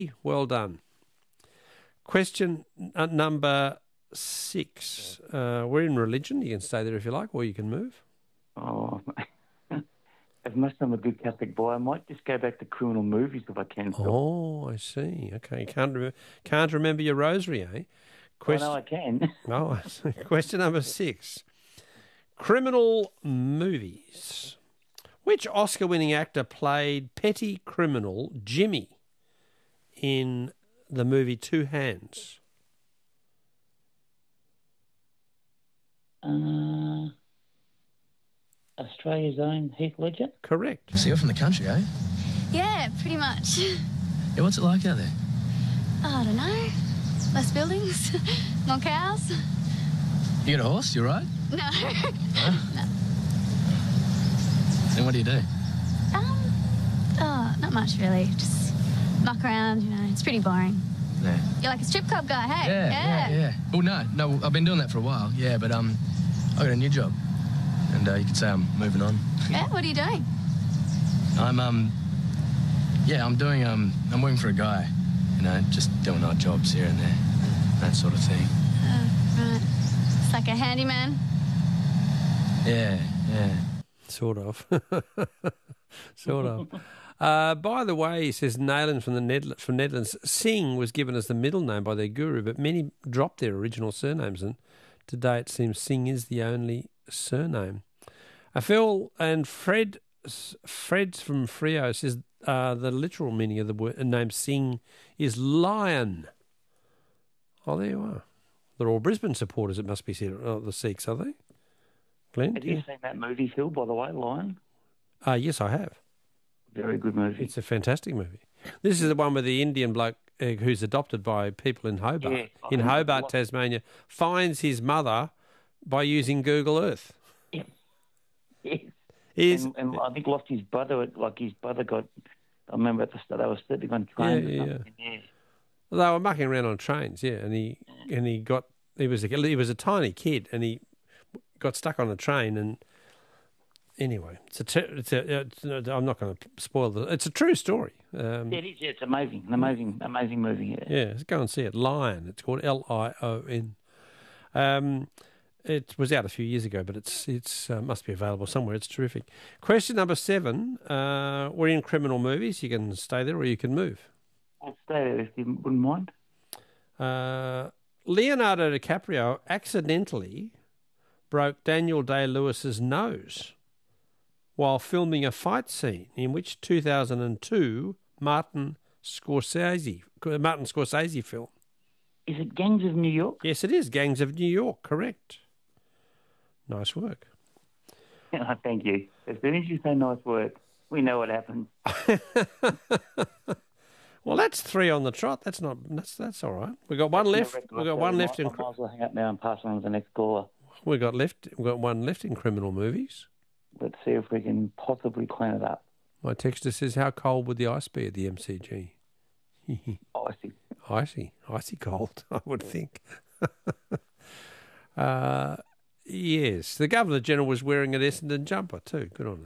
Well done. Question number 6. We're in religion. You can stay there if you like, or you can move. Oh, as much as I'm a good Catholic boy, I might just go back to criminal movies if I can. Oh, I see. Okay, can't remember your rosary, eh? No, I can. Oh, question number 6. Criminal movies. Which Oscar-winning actor played petty criminal Jimmy in the movie Two Hands? Australia's own Heath Ledger? Correct. So you're from the country, eh? Yeah, pretty much. Yeah, what's it like out there? I don't know. Less buildings, more cows. You got a horse, you right? No. Huh? No. Then what do you do? Not much really. Just muck around, it's pretty boring. Yeah. You're like a strip club guy, hey? Yeah. Well, no, I've been doing that for a while, yeah, but I got a new job. And you could say I'm moving on. Yeah, what are you doing? I'm doing, I'm working for a guy, just doing odd jobs here and there, that sort of thing. Right. It's like a handyman? Yeah. Sort of. Sort of. By the way, he says Nayland from Netherlands, Singh was given as the middle name by their guru, but many dropped their original surnames, and today it seems Singh is the only surname. Phil and Fred from Frio says the literal meaning of the name Singh is lion. Oh, there you are. They're all Brisbane supporters, it must be said. Oh, the Sikhs, are they? Glenn? Have you seen that movie, Phil, by the way, Lion? Yes, I have. Very good movie. It's a fantastic movie. This is the one with the Indian bloke who's adopted by people in Hobart. Yeah, Hobart, Tasmania, finds his mother by using Google Earth. Yes. And I think lost his brother. His brother got. I remember at the start they were sitting on trains. Yeah. Well, they were mucking around on trains, and he was a tiny kid, and he got stuck on a train, and anyway, I'm not going to spoil it. It's a true story. It is. Yeah, it's amazing. An amazing movie. Yeah, go and see it. Lion. It's called Lion. It was out a few years ago, but it's must be available somewhere. It's terrific. Question number 7. We're in criminal movies. You can stay there or you can move. I'll stay there if you wouldn't mind. Leonardo DiCaprio accidentally broke Daniel Day-Lewis's nose while filming a fight scene in which 2002 Martin Scorsese film. Is it Gangs of New York? Yes, it is. Gangs of New York, correct. Nice work. Thank you. As soon as you say nice work, we know what happens. Well, that's 3 on the trot. That's all right. We've got one left. We've got one left in. I might as well hang up now and pass on to the next caller. We've got one left in criminal movies. Let's see if we can possibly clean it up. My texter says, "How cold would the ice be at the MCG?" Icy cold, I would think. Yes, the Governor-General was wearing an Essendon jumper too. Good on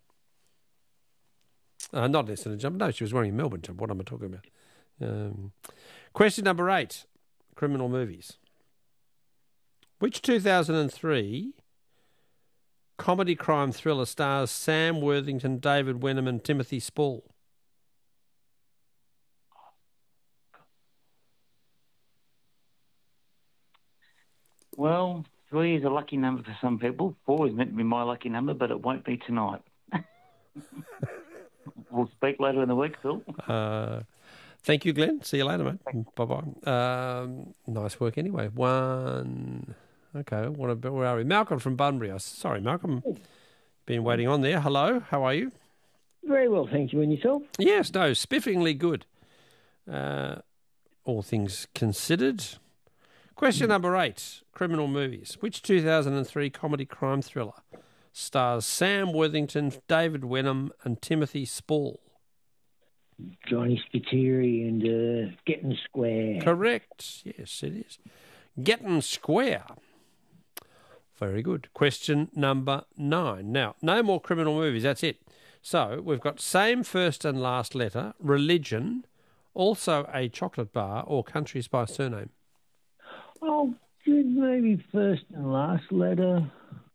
her. Not an Essendon jumper. No, she was wearing a Melbourne jumper. What am I talking about? Question number 8, criminal movies. Which 2003 comedy crime thriller stars Sam Worthington, David Wenham and Timothy Spall? Well, 3 is a lucky number for some people. 4 is meant to be my lucky number, but it won't be tonight. We'll speak later in the week, Phil. Thank you, Glenn. See you later, mate. Bye-bye. Nice work anyway. 1. Okay, where are we? Malcolm from Bunbury. Sorry, Malcolm. Been waiting on there. Hello, how are you? Very well, thank you. And yourself? Yes, no, spiffingly good. All things considered. Question number 8, criminal movies. Which 2003 comedy crime thriller stars Sam Worthington, David Wenham and Timothy Spall? Johnny Spiteri and Getting Square. Correct. Yes, it is. Getting Square. Very good. Question number 9. Now, no more criminal movies. That's it. So we've got same first and last letter, religion, also a chocolate bar, or countries by surname? Oh, good. Maybe first and last letter.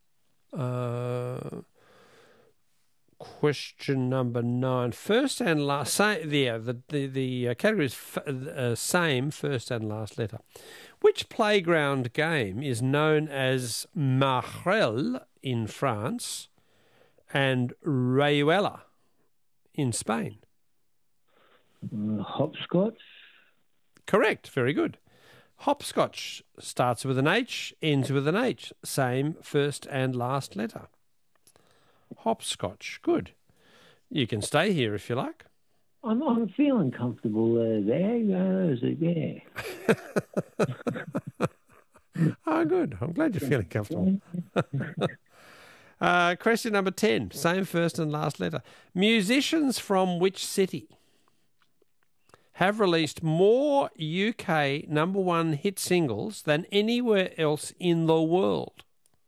Question number 9. First and last. The category is same first and last letter. Which playground game is known as Marel in France and Rayuela in Spain? Hopscotch. Correct. Very good. Hopscotch starts with an H, ends with an H. Same first and last letter. Hopscotch. Good. You can stay here if you like. I'm feeling comfortable there. Yeah. Oh, good. I'm glad you're feeling comfortable. Question number 10. Same first and last letter. Musicians from which city have released more UK number one hit singles than anywhere else in the world?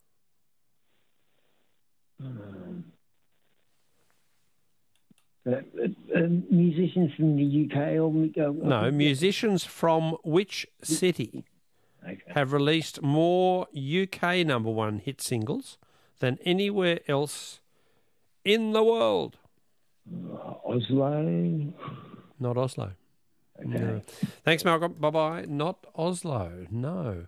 Musicians from the UK No, musicians from which city have released more UK number one hit singles than anywhere else in the world? Oslo. Not Oslo. Okay. No. Thanks, Malcolm. Bye-bye. Not Oslo. No.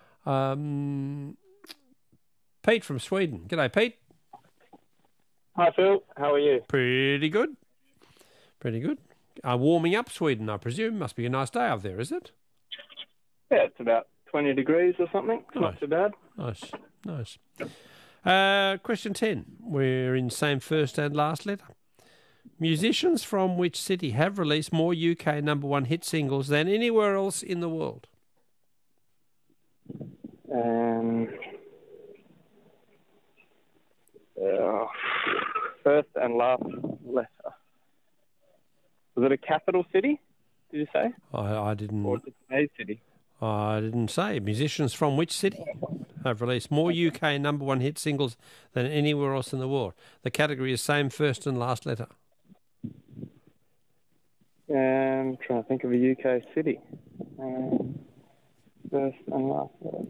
Pete from Sweden. G'day, Pete. Hi, Phil. How are you? Pretty good. Pretty good. Warming up Sweden, I presume. Must be a nice day out there, is it? Yeah, it's about 20 degrees or something. It's Nice. not too bad. Nice. Question 10. We're in same first and last letter. Musicians from which city have released more UK number one hit singles than anywhere else in the world? First and last letter. Was it a capital city, did you say? I didn't. Or just a city? I didn't say. Musicians from which city have released more UK number one hit singles than anywhere else in the world? The category is same first and last letter. I'm trying to think of a UK city. First and last letter.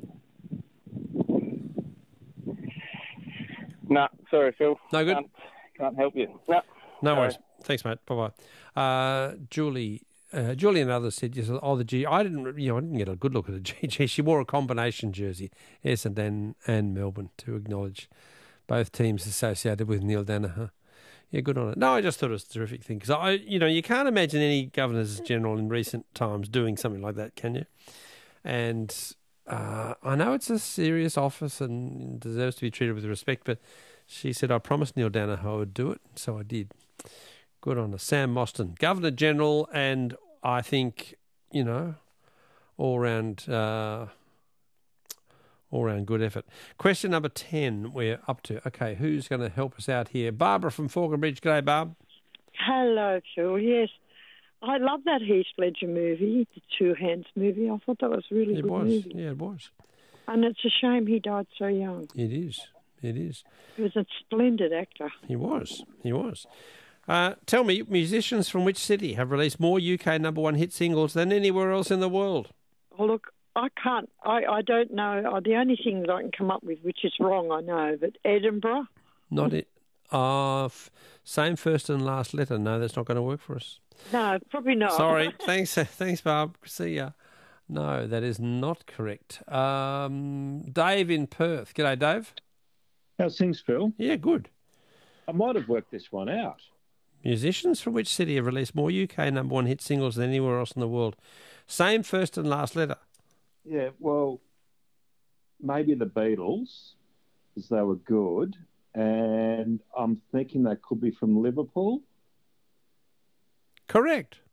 Nah, sorry, Phil. No good? Can't help you. Nah. No Sorry. worries. Thanks, mate. Bye-bye. Julie and others said, the G. I didn't get a good look at the GG. She wore a combination jersey, Essendon and Melbourne, to acknowledge both teams associated with Neil Danaher. Yeah, good on it. No, I just thought it was a terrific thing because you can't imagine any Governors General in recent times doing something like that, can you? And I know it's a serious office and deserves to be treated with respect, but she said, I promised Neil Danaher I would do it, so I did. Good on her. Sam Mostyn, Governor General, and I think, all round good effort. Question number 10 we're up to. Okay, who's going to help us out here? Barbara from Falcon Bridge. G'day, Barb. Hello, Phil. Yes. I love that Heath Ledger movie, the Two Hands movie. I thought that was a really good movie. Yeah, it was. And it's a shame he died so young. It is. He was a splendid actor. He was. Tell me, musicians from which city have released more UK number one hit singles than anywhere else in the world? Oh, look, I can't. I don't know. The only thing that I can come up with, which is wrong, I know, but Edinburgh. Not it. Same first and last letter. No, that's not going to work for us. No, probably not. Sorry. Thanks, Barb. See ya. No, that is not correct. Dave in Perth. G'day, Dave. How's things, Phil? Yeah, good. I might have worked this one out. Musicians from which city have released more UK number one hit singles than anywhere else in the world? Same first and last letter. Yeah, well, maybe the Beatles, because they were good, and I'm thinking they could be from Liverpool. Correct.